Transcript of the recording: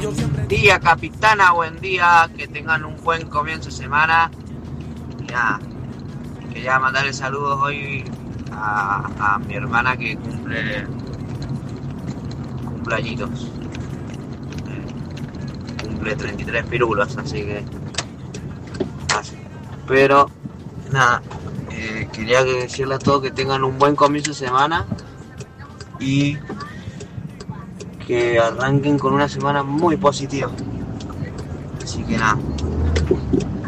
día, capitana, buen día, que tengan un buen comienzo de semana. Y nada, quería mandarle saludos hoy a mi hermana que cumple añitos. Cumple 33 pirulos, así que... Pero, nada, quería decirle a todos que tengan un buen comienzo de semana y que arranquen con una semana muy positiva. Así que nada,